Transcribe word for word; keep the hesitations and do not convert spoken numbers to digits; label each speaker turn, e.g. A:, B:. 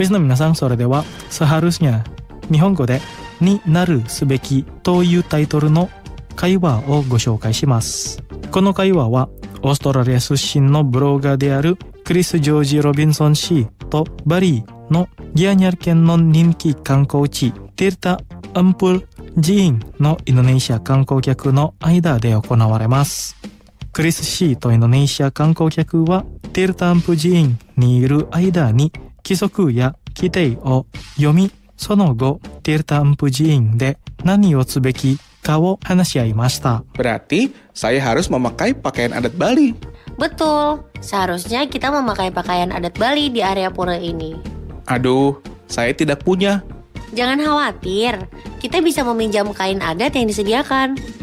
A: リスの皆さん、それでは seharusnya 日本語でになるすべきというタイトルの会話をご紹介します。この会話はオーストラリア出身のブロガーであるクリス・ジョージ・ロビンソン氏とバリーのギアニャル県の人気観光地ティルタ・アンプル寺院のインドネシア観光客の間で行われます。クリス氏とインドネシア観光客はティルタ・アンプル寺院にいる間に規則や規定を読み、その後ティルタ・アンプル寺院で何をすべきかを話し合いました。
B: Berarti saya harus memakai pakaian adat Bali.
C: Betul, seharusnya kita memakai pakaian adat Bali di area pura ini.
B: Aduh, saya tidak punya.
C: Jangan khawatir, kita bisa meminjam kain adat yang disediakan.